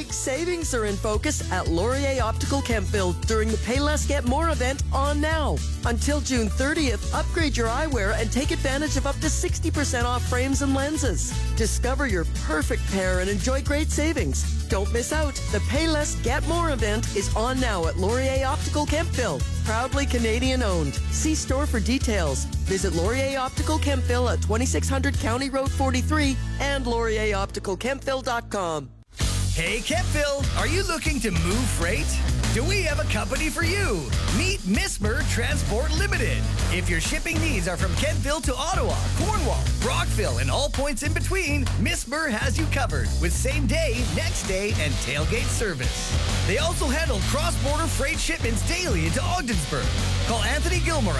Big savings are in focus at Laurier Optical Kempville during the Pay Less, Get More event on now. Until June 30th, upgrade your eyewear and take advantage of up to 60% off frames and lenses. Discover your perfect pair and enjoy great savings. Don't miss out. The Pay Less, Get More event is on now at Laurier Optical Kempville. Proudly Canadian owned. See store for details. Visit Laurier Optical Kempville at 2600 County Road 43 and laurieropticalkempville.com. Hey, Kempville, are you looking to move freight? Do we have a company for you? Meet Mismer Transport Limited. If your shipping needs are from Kempville to Ottawa, Cornwall, Brockville, and all points in between, Mismer has you covered with same day, next day, and tailgate service. They also handle cross-border freight shipments daily into Ogdensburg. Call Anthony Gilmore at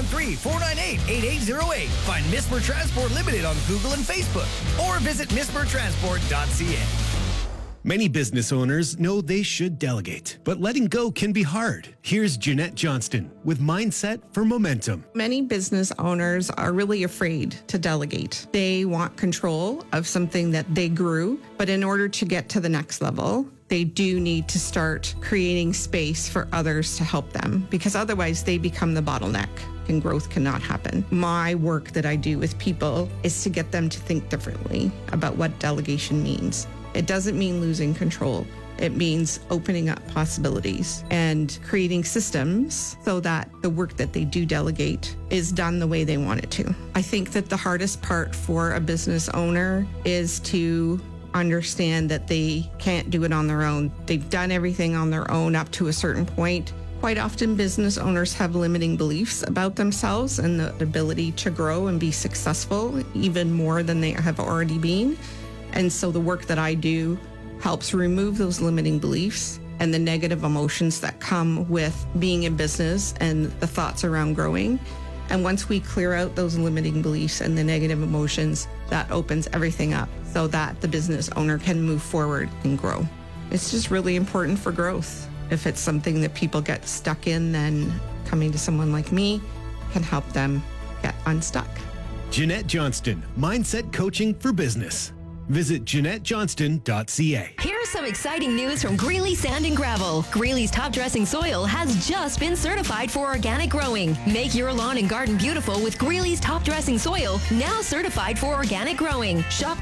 613-498-8808. Find Mismer Transport Limited on Google and Facebook, or visit mismertransport.ca. Many business owners know they should delegate, but letting go can be hard. Here's Jeanette Johnston with Mindset for Momentum. Many business owners are really afraid to delegate. They want control of something that they grew, but in order to get to the next level, they do need to start creating space for others to help them, because otherwise they become the bottleneck and growth cannot happen. My work that I do with people is to get them to think differently about what delegation means. It doesn't mean losing control. It means opening up possibilities and creating systems so that the work that they do delegate is done the way they want it to. I think that the hardest part for a business owner is to understand that they can't do it on their own. They've done everything on their own up to a certain point. Quite often, business owners have limiting beliefs about themselves and the ability to grow and be successful even more than they have already been. And so the work that I do helps remove those limiting beliefs and the negative emotions that come with being in business and the thoughts around growing. And once we clear out those limiting beliefs and the negative emotions, that opens everything up so that the business owner can move forward and grow. It's just really important for growth. If it's something that people get stuck in, then coming to someone like me can help them get unstuck. Jeanette Johnston, Mindset Coaching for Business. Visit JeanetteJohnston.ca. Here's some exciting news from Greeley Sand and Gravel. Greeley's top dressing soil has just been certified for organic growing. Make your lawn and garden beautiful with Greeley's top dressing soil, now certified for organic growing. Shop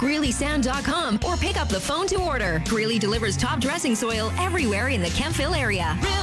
GreeleySand.com or pick up the phone to order. Greeley delivers top dressing soil everywhere in the Kempville area.